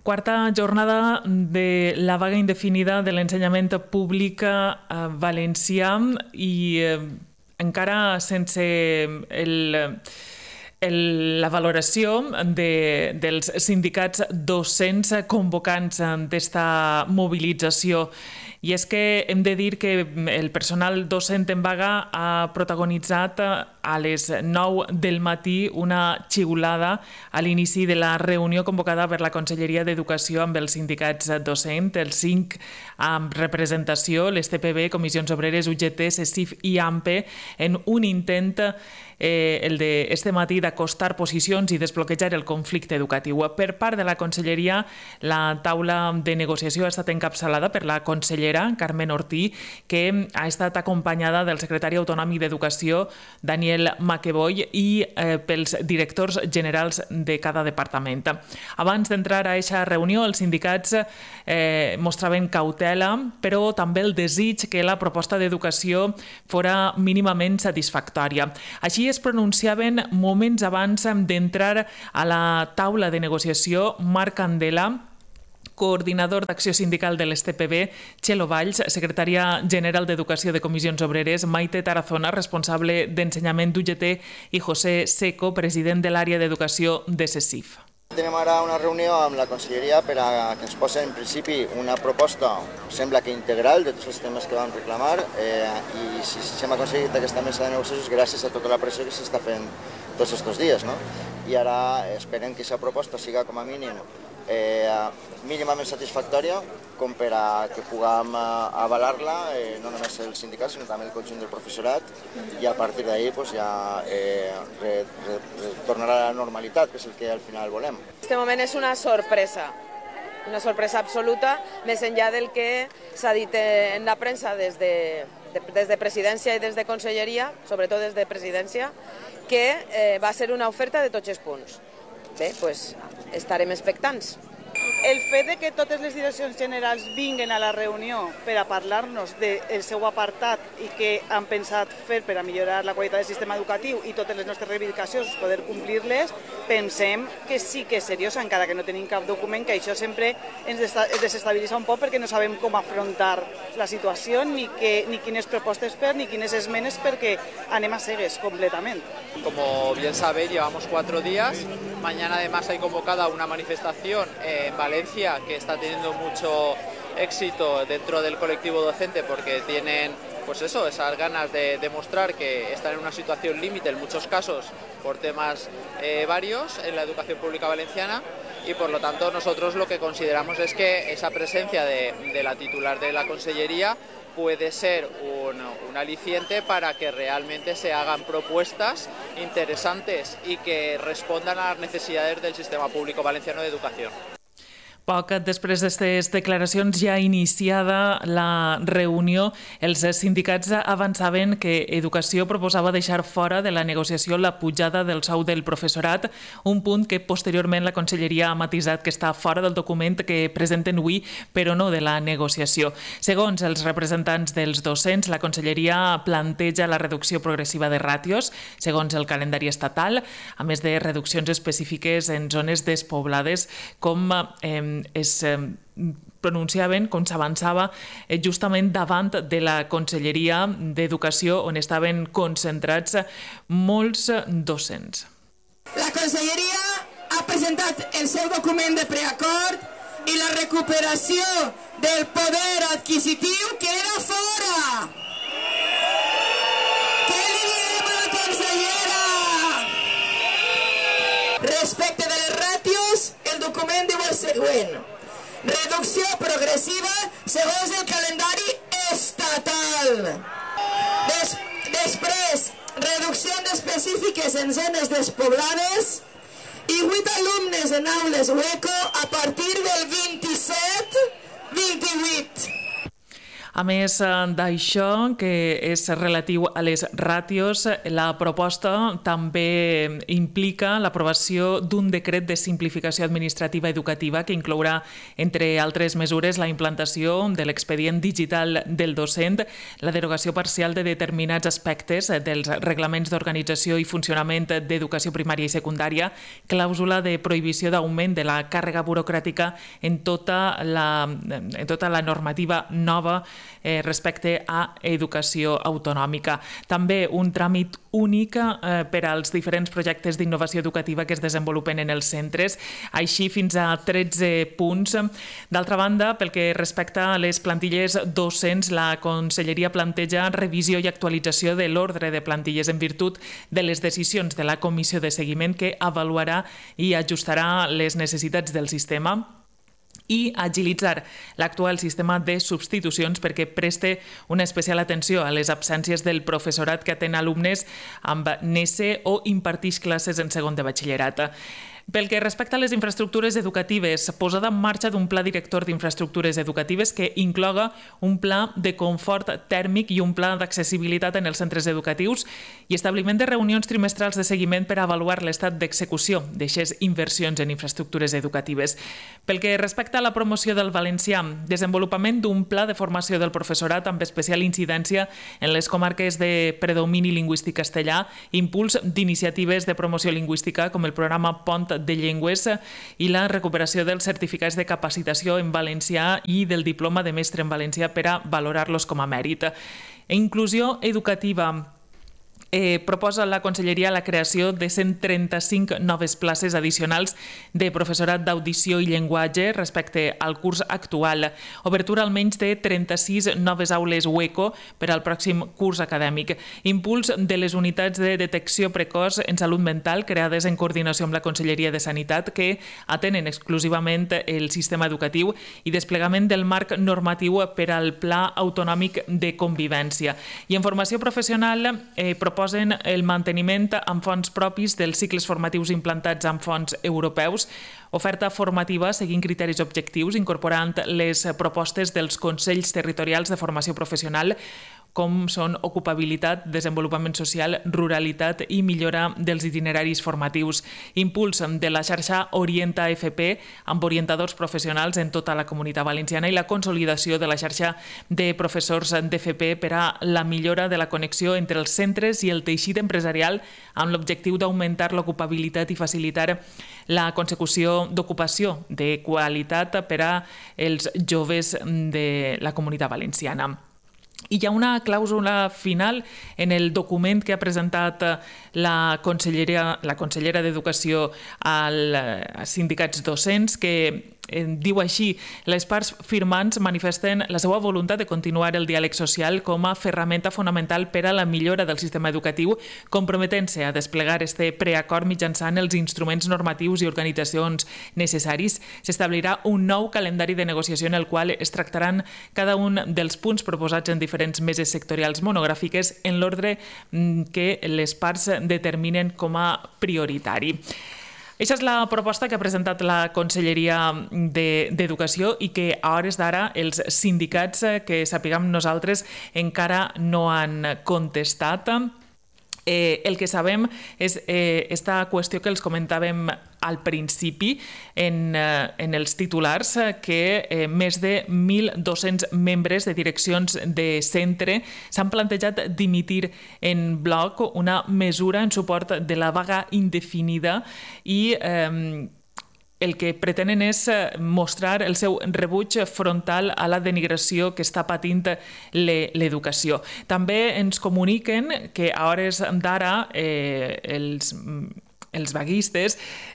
Quarta jornada de la vaga indefinida de l'ensenyament públic valencià i encara sense la valoració dels sindicats docents convocants d'esta mobilització. I és que hem de dir que el personal docent en vaga ha protagonitzat a les 9 del matí una xiulada a l'inici de la reunió convocada per la Conselleria d'Educació amb els sindicats docents, els 5 amb representació, les TPB, Comissions Obreres, UGT, CESIF i AMPE, en un intent el d'este matí d'acostar posicions i desbloquejar el conflicte educatiu. Per part de la Conselleria, la taula de negociació ha estat encapçalada per la consellera Carmen Ortí, que ha estat acompanyada del secretari autonòmic d'Educació, Daniel Maqueboy, i pels directors generals de cada departament. Abans d'entrar a aquesta reunió, els sindicats mostraven cautela, però també el desig que la proposta d'educació fora mínimament satisfactòria. Així es pronunciaven moments abans d'entrar a la taula de negociació Marc Candela, coordinador d'acció sindical de l'STPB, Txelo Valls, secretària general d'Educació de Comissions Obreres, Maite Tarazona, responsable d'ensenyament d'UGT, i José Seco, president de l'àrea d'educació de CESIF. Tenim ara una reunió amb la Conselleria per a que ens posi en principi una proposta, sembla que integral, de tots els temes que vam reclamar, i si hem aconseguit aquesta mesa de negociacions gràcies a tota la pressió que s'està fent tots aquests dies. I ara esperem que aquesta proposta siga com a mínim mínimament satisfactòria com per a que puguem avalar-la, no només el sindicat sinó també el conjunt del professorat, i a partir d'ahir ja tornarà a la normalitat, que és el que al final volem. Este moment és una sorpresa absoluta, més enllà del que s'ha dit en la premsa des de presidència i des de conselleria, sobretot des de presidència, que va ser una oferta de tots els punts. Bé, doncs estarem expectants. El fet de que totes les direccions generals vinguen a la reunió per a parlar-nos del seu apartat i què han pensat fer per a millorar la qualitat del sistema educatiu i totes les nostres reivindicacions, poder complir-les, pensem que sí que és seriós, encara que no tenim cap document, que això sempre ens desestabilitza un poc perquè no sabem com afrontar la situació, ni quines propostes fer, ni quines esmenes, perquè anem a cegues completament. Como bien sabéis, llevamos 4 días. Mañana además hay convocada una manifestación en Valencia que está teniendo mucho éxito dentro del colectivo docente porque tienen esas ganas de demostrar que están en una situación límite en muchos casos por temas varios en la educación pública valenciana, y por lo tanto nosotros lo que consideramos es que esa presencia de la titular de la Consellería puede ser un aliciente para que realmente se hagan propuestas interesantes y que respondan a las necesidades del sistema público valenciano de educación. Poc després d'aquestes declaracions ja iniciada la reunió, els sindicats avançaven que Educació proposava deixar fora de la negociació la pujada del sou del professorat, un punt que posteriorment la Conselleria ha matisat que està fora del document que presenten avui, però no de la negociació. Segons els representants dels docents, la Conselleria planteja la reducció progressiva de ràtios, segons el calendari estatal, a més de reduccions específiques en zones despoblades, com es pronunciaven, com s'avançava, justament davant de la Conselleria d'Educació, on estaven concentrats molts docents. La Conselleria ha presentat el seu document de preacord i la recuperació del poder adquisitiu queda fora. Què li diem a la consellera? Respecte de les ràtios, el document diu el següent: reducció progressiva segons el calendari estatal. Després, reduccions específiques en zones despoblades i 8 alumnes en aules hueco a partir del 27-28. A més d'això, que és relatiu a les ràtios, la proposta també implica l'aprovació d'un decret de simplificació administrativa educativa que inclourà, entre altres mesures, la implantació de l'expedient digital del docent, la derogació parcial de determinats aspectes dels reglaments d'organització i funcionament d'educació primària i secundària, clàusula de prohibició d'augment de la càrrega burocràtica en tota la normativa nova respecte a educació autonòmica. També un tràmit únic per als diferents projectes d'innovació educativa que es desenvolupen en els centres, així fins a 13 punts. D'altra banda, pel que respecta a les plantilles docents, la Conselleria planteja revisió i actualització de l'ordre de plantilles en virtut de les decisions de la Comissió de Seguiment que avaluarà i ajustarà les necessitats del sistema, i agilitzar l'actual sistema de substitucions perquè preste una especial atenció a les absències del professorat que atén alumnes amb NESE o impartix classes en segon de batxillerat. Pel que respecta a les infraestructures educatives, posada en marxa d'un pla director d'infraestructures educatives que incloga un pla de confort tèrmic i un pla d'accessibilitat en els centres educatius i establiment de reunions trimestrals de seguiment per avaluar l'estat d'execució d'aixes inversions en infraestructures educatives. Pel que respecta a la promoció del valencià, desenvolupament d'un pla de formació del professorat amb especial incidència en les comarques de predomini lingüístic castellà, impuls d'iniciatives de promoció lingüística com el programa Pont de Llengües i la recuperació dels certificats de capacitació en valencià i del diploma de mestre en valencià per a valorar-los com a mèrit. Inclusió educativa. Proposa la Conselleria la creació de 135 noves places addicionals de professorat d'audició i llenguatge respecte al curs actual. Obertura almenys de 36 noves aules UECO per al pròxim curs acadèmic. Impuls de les unitats de detecció precoç en salut mental creades en coordinació amb la Conselleria de Sanitat que atenen exclusivament el sistema educatiu i desplegament del marc normatiu per al Pla Autonòmic de Convivència. I en formació professional proposen el manteniment amb fons propis dels cicles formatius implantats amb fons europeus, oferta formativa seguint criteris objectius, incorporant les propostes dels Consells Territorials de Formació Professional, com són ocupabilitat, desenvolupament social, ruralitat i millora dels itineraris formatius. Impuls de la xarxa Orienta FP amb orientadors professionals en tota la Comunitat Valenciana i la consolidació de la xarxa de professors d'FP per a la millora de la connexió entre els centres i el teixit empresarial amb l'objectiu d'augmentar l'ocupabilitat i facilitar la consecució d'ocupació de qualitat per a els joves de la Comunitat Valenciana. I hi ha una clàusula final en el document que ha presentat la consellera d'Educació als sindicats docents que diu així: les parts firmants manifesten la seva voluntat de continuar el diàleg social com a ferramenta fonamental per a la millora del sistema educatiu, comprometent-se a desplegar este preacord mitjançant els instruments normatius i organitzacions necessaris. S'establirà un nou calendari de negociació en el qual es tractaran cada un dels punts proposats en diferents meses sectorials monogràfiques en l'ordre que les parts determinen com a prioritari. Aquesta és la proposta que ha presentat la Conselleria d'Educació i que a hores d'ara els sindicats que sapiguem nosaltres encara no han contestat. El que sabem és aquesta qüestió que els comentàvem al principi en els titulars, que més de 1.200 membres de direccions de centre s'han plantejat dimitir en bloc, una mesura en suport de la vaga indefinida i el que pretenen és mostrar el seu rebuig frontal a la denigració que està patint l'educació. També ens comuniquen que a hores d'ara els vaguistes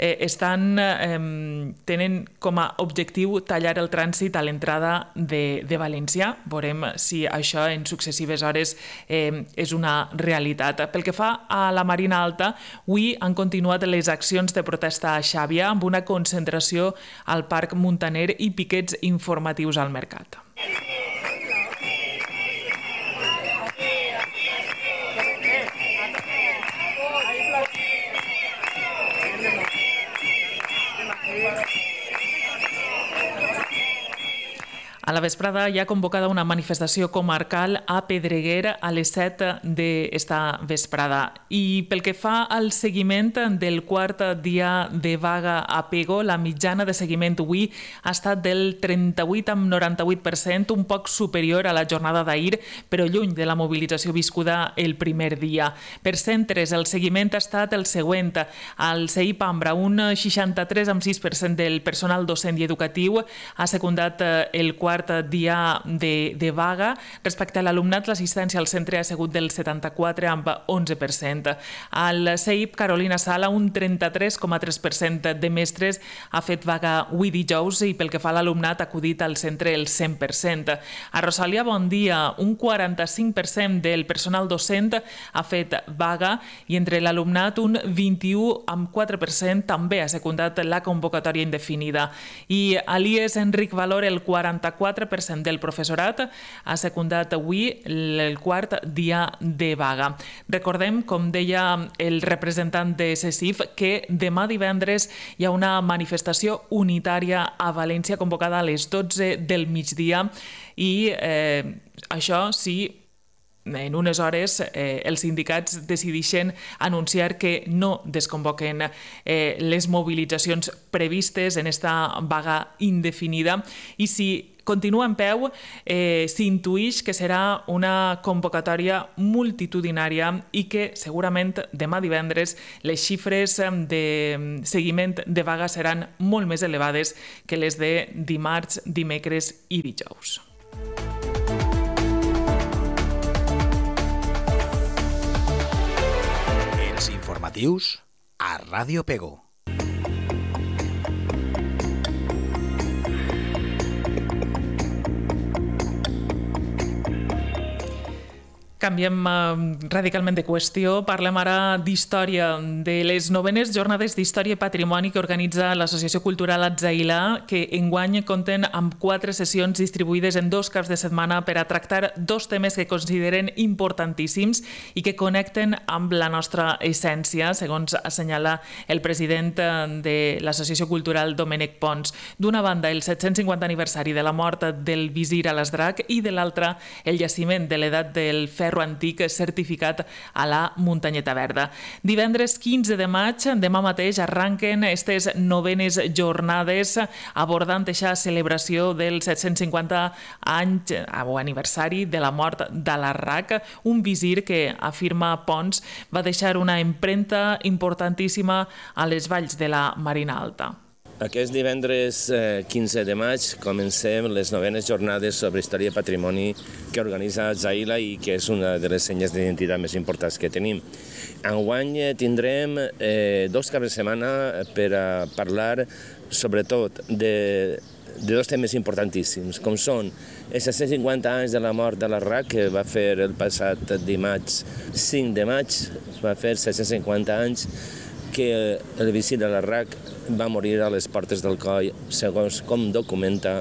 tenen com a objectiu tallar el trànsit a l'entrada de Valencià. Veurem si això en successives hores és una realitat. Pel que fa a la Marina Alta, avui han continuat les accions de protesta a Xàbia amb una concentració al Parc Muntaner i piquets informatius al mercat. A la vesprada hi ha convocada una manifestació comarcal a Pedreguer a les 7 d'esta vesprada. I pel que fa al seguiment del quart dia de vaga a Pego, la mitjana de seguiment avui ha estat del 38,98%, un poc superior a la jornada d'ahir, però lluny de la mobilització viscuda el primer dia. Per centres, el seguiment ha estat el següent. Al CEIP Ambra, un 63,6% del personal docent i educatiu ha secundat el quart dia de vaga. Respecte a l'alumnat, l'assistència al centre ha sigut del 74,11%. Al CEIP Carolina Sala, un 33,3% de mestres ha fet vaga avui dijous i pel que fa a l'alumnat ha acudit al centre el 100%. A Rosalia Bondia, un 45% del personal docent ha fet vaga i entre l'alumnat un 21,4% també ha secundat la convocatòria indefinida. I a l'IES Enric Valor, el 44% del professorat ha secundat avui el quart dia de vaga. Recordem, com deia el representant de SESIF, que demà divendres hi ha una manifestació unitària a València convocada a les 12 del migdia i això sí, en unes hores els sindicats decideixen anunciar que no desconvoquen les mobilitzacions previstes en esta vaga indefinida i si continua en peu, s'intuïx que serà una convocatòria multitudinària i que segurament demà divendres les xifres de seguiment de vaga seran molt més elevades que les de dimarts, dimecres i dijous. Els informatius a Ràdio Pego. Canviem radicalment de qüestió. Parlem ara d'història, de les 9enes jornades d'història i patrimoni que organitza l'Associació Cultural Atzaïlà, que enguany compten amb 4 sessions distribuïdes en 2 caps de setmana per a tractar 2 temes que consideren importantíssims i que connecten amb la nostra essència, segons assenyala el president de l'Associació Cultural, Domènec Pons. D'una banda, el 750 aniversari de la mort del visir Alasdrac i de l'altra, el jaciment de l'edat del ferro antic certificat a la Muntanyeta Verda. Divendres 15 de maig, demà mateix, arranquen aquestes 9enes jornades abordant aquesta celebració del 750 anys o aniversari de la mort d'Alasdrac, un visir que, afirma Pons, va deixar una empremta importantíssima a les valls de la Marina Alta. Aquest divendres 15 de maig comencem les 9enes jornades sobre història i patrimoni que organitza Atzaïlà i que és una de les senyes d'identitat més importants que tenim. Enguany tindrem 2 caps de setmana per a parlar sobretot de 2 temes importantíssims, com són els 750 anys de la mort d'Alasdrac, que va fer el passat dimarts 5 de maig, va fer 750 anys que el visir d'Alasdrac va morir a les portes del Coll, segons com documenta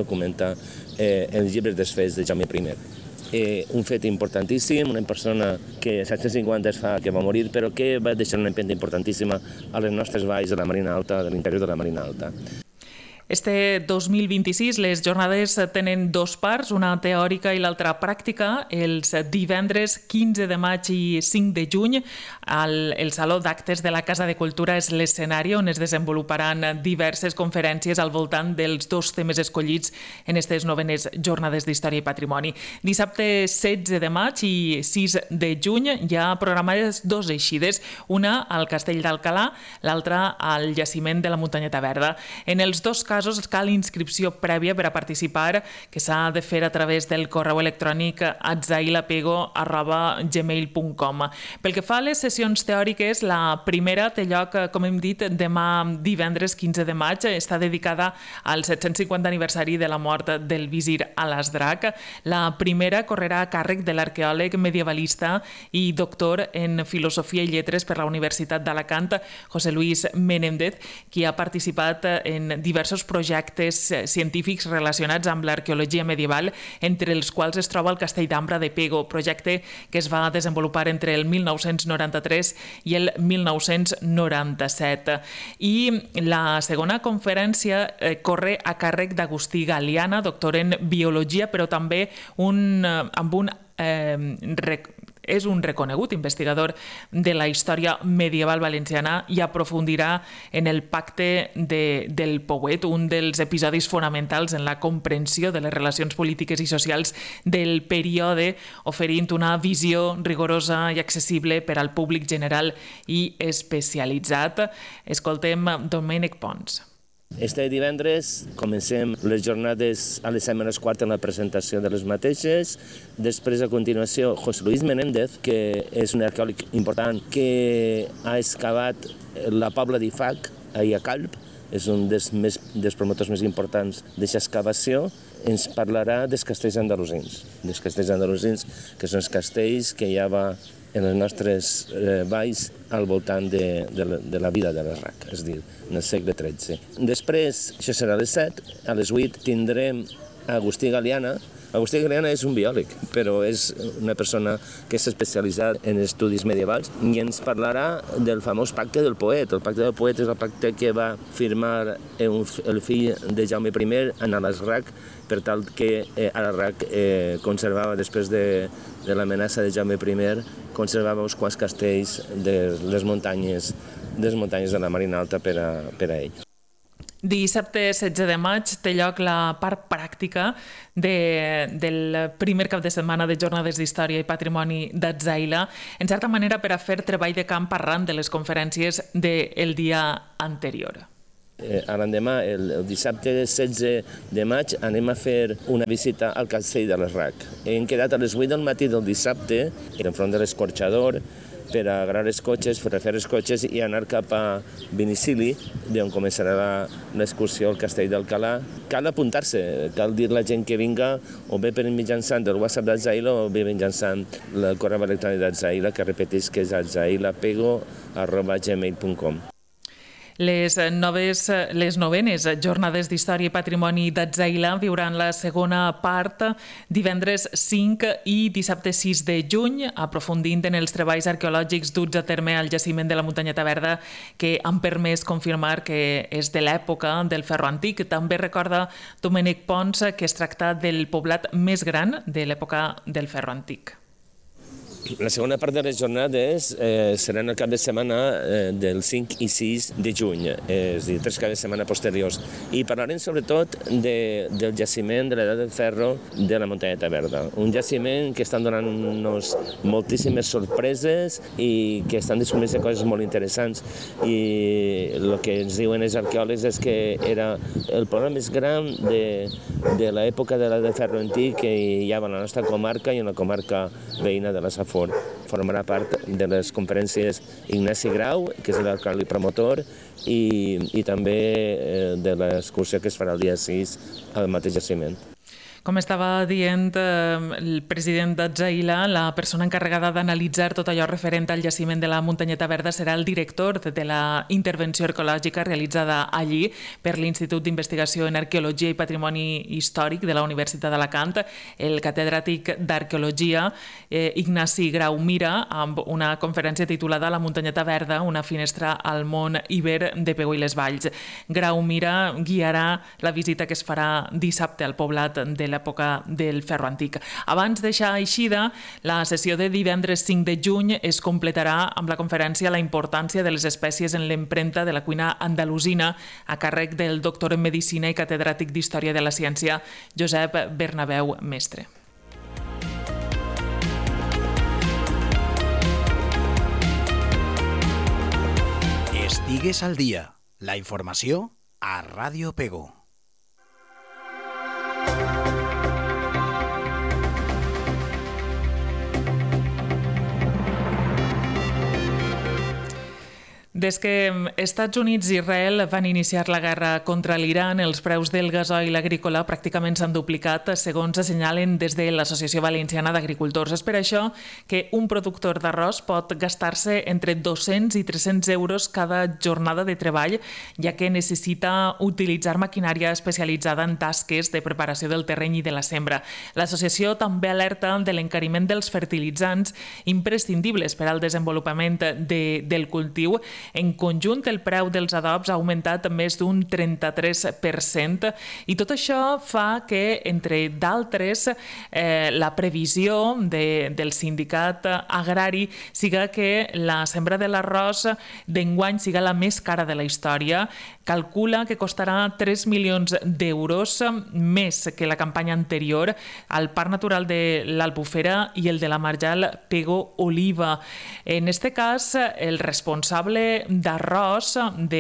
els llibres dels fets de Jaume I. Un fet importantíssim, una persona que 750 es fa que va morir, però que va deixar una empremta importantíssima a les nostres valls de la Marina Alta, de l'interior de la Marina Alta. Este 2026 les jornades tenen 2 parts, una teòrica i l'altra pràctica. Els divendres 15 de maig i 5 de juny el Saló d'Actes de la Casa de Cultura és l'escenari on es desenvoluparan diverses conferències al voltant dels 2 temes escollits en aquestes 9enes jornades d'història i patrimoni. Dissabte 16 de maig i 6 de juny hi ha programades 2 eixides, una al Castell d'Alcalà, l'altra al jaciment de la Muntanyeta Verda. En els 2 casos cal inscripció prèvia per a participar, que s'ha de fer a través del correu electrònic atzailapego@gmail.com. Pel que fa a les sessions teòriques, la primera té lloc, com hem dit, demà divendres 15 de maig. Està dedicada al 750 aniversari de la mort del visir Alasdrac. La primera correrà a càrrec de l'arqueòleg medievalista i doctor en Filosofia i Lletres per la Universitat d'Alacant, José Luis Menéndez, qui ha participat en diversos diversos projectes científics relacionats amb l'arqueologia medieval, entre els quals es troba el Castell d'Ambra de Pego, projecte que es va desenvolupar entre el 1993 i el 1997. I la segona conferència corre a càrrec d'Agustí Galiana, doctor en Biologia, però també és un reconegut investigador de la història medieval valenciana i aprofundirà en el pacte del Pouet, un dels episodis fonamentals en la comprensió de les relacions polítiques i socials del període, oferint una visió rigorosa i accessible per al públic general i especialitzat. Escoltem Domènec Pons. Este divendres comencem les jornades a les 7:15 en la presentació de les mateixes. Després, a continuació, José Luis Menéndez, que és un arqueòleg important que ha excavat la Pobla d'Ifac, a Calp, és un dels promotors més importants d'aquesta excavació, ens parlarà dels castells andalusins. Dels castells andalusins, que són els castells que hi havia en les nostres valls al voltant de la vida de l'Errac, és a dir, en el segle XIII. Després, això serà a les 7, a les 8 tindrem Agustí Galiana. Agustí Galiana és un biòleg, però és una persona que és especialitzada en estudis medievals i ens parlarà del famós Pacte del Poet. El Pacte del Poet és el pacte que va firmar el fill de Jaume I en Alasrac, per tal que Alasrac conservava, després de l'amenaça de Jaume I, conservava uns quants castells de les muntanyes de la Marina Alta per a ell. Dissabte 16 de maig té lloc la part pràctica del primer cap de setmana de Jornades d'Història i Patrimoni d'Atzaïla, en certa manera per a fer treball de camp arran de les conferències del dia anterior. L'endemà, el dissabte 16 de maig, anem a fer una visita al Castell de l'Errac. Hem quedat a les 8 del matí del dissabte, enfront de l'escorxador, per agarrar els cotxes, per refer els cotxes i anar cap a Vinicili, d'on començarà l'excursió al Castell d'Alcalà. Cal apuntar-se, cal dir a la gent que vinga o bé per mitjançant del WhatsApp d'Atzaïla o bé mitjançant el correu electrònic d'Atzaïla, que repeteix que és atzailapego@gmail.com. Les novenes Jornades d'Història i Patrimoni d'Atzaïla viuran la segona part divendres 5 i dissabte 6 de juny, aprofundint en els treballs arqueològics duts a terme al jaciment de la Muntanyeta Verda, que han permès confirmar que és de l'època del ferro antic. També recorda Domènec Pons que es tracta del poblat més gran de l'època del ferro antic. La segona part de les jornades seran el cap de setmana del 5 i 6 de juny, és a dir, 3 caps de setmana posteriors. I parlarem sobretot del jaciment de l'edat del ferro de la Muntanyeta Verda. Un jaciment que estan donant-nos moltíssimes sorpreses i que estan descobrint coses molt interessants. I el que ens diuen els arqueòlegs és que era el poblat més gran de l'època de l'edat del ferro antic que hi ha a la nostra comarca i en la comarca veïna de la Safor. Formarà part de les conferències Ignasi Grau, que és l'alcalde promotor, i també de l'excursió que es farà el dia 6 al mateix jaciment. Com estava dient el president d'Atzaïla, la persona encarregada d'analitzar tot allò referent al jaciment de la Muntanyeta Verda serà el director de la intervenció arqueològica realitzada allí per l'Institut d'Investigació en Arqueologia i Patrimoni Històric de la Universitat d'Alacant, el catedràtic d'Arqueologia Ignasi Grau Mira, amb una conferència titulada La Muntanyeta Verda, una finestra al món iber de Pego i les Valls. Grau Mira guiarà la visita que es farà dissabte al poblat de l'època del ferro antic. Abans deixar eixida, la sessió de divendres 5 de juny es completarà amb la conferència La importància de les espècies en l'empremta de la cuina andalusina a càrrec del doctor en Medicina i catedràtic d'Història de la Ciència, Josep Bernabeu Mestre. Estigues al dia. La informació a Ràdio Pego. Des que Estats Units i Israel van iniciar la guerra contra l'Iran, els preus del gasoil agrícola pràcticament s'han duplicat, segons assenyalen des de l'Associació Valenciana d'Agricultors. És per això que un productor d'arròs pot gastar-se entre 200 i 300 euros cada jornada de treball, ja que necessita utilitzar maquinària especialitzada en tasques de preparació del terreny i de la sembra. L'associació també alerta de l'encariment dels fertilitzants imprescindibles per al desenvolupament del cultiu. En conjunt, el preu dels adobs ha augmentat més d'un 33% i tot això fa que, entre d'altres, la previsió del sindicat agrari siga que la sembra de l'arròs d'enguany siga la més cara de la història. Calcula que costarà 3 milions d'euros més que la campanya anterior al Parc Natural de l'Albufera i el de la Marjal Pego Oliva. En este cas, el responsable d'arròs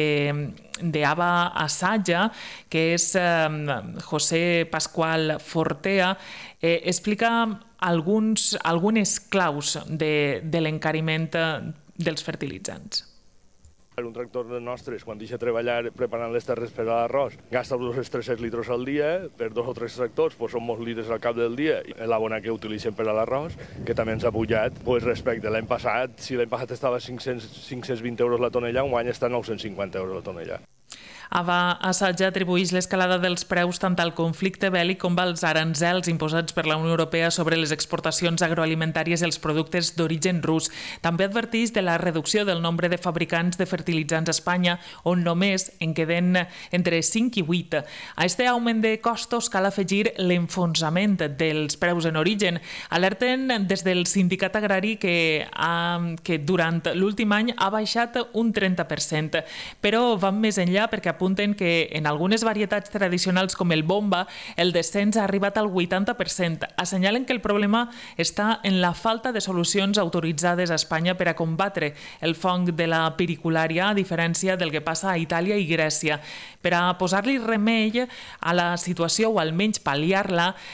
de Aba Assaja, que és José Pascual Fortea, explica algunes claus de l'encariment dels fertilitzants. Un tractor de nostres, quan deixa treballar preparant les terres per a l'arròs, gasta 200-300 litres al dia. Per 2 o 3 tractors són molts litres al cap del dia. L'abona que utilitzen per a l'arròs, que també ens ha pujat respecte a l'any passat. Si l'any passat estava a 520 euros la tonella, enguany està a 950 euros la tonella. Aba Assaja atribueix l'escalada dels preus tant al conflicte bèl·lic com als aranzels imposats per la Unió Europea sobre les exportacions agroalimentàries i els productes d'origen rus. També adverteix de la reducció del nombre de fabricants de fertilitzants a Espanya, on només en queden entre 5 i 8. A aquest augment de costos cal afegir l'enfonsament dels preus en origen. Alerten des del sindicat agrari que durant l'últim any ha baixat un 30%, però van més enllà perquè apunten que en algunes varietats tradicionals com el bomba el descens ha arribat al 80%. Assenyalen que el problema està en la falta de solucions autoritzades a Espanya per a combatre el fong de la piriculària, a diferència del que passa a Itàlia i Grècia. Per a posar-li remei a la situació o almenys pal·liar-la,